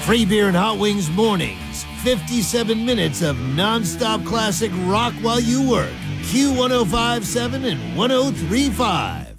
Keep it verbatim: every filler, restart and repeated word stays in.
Free beer and hot wings mornings. fifty-seven minutes of non-stop classic rock while you work. Q one oh five point seven and one oh three point five.